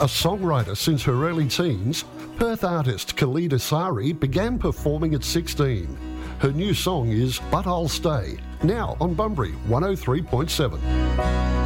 A songwriter since her early teens, Perth artist Khalida Sari began performing at 16. Her new song is But I'll Stay, now on Bunbury 103.7.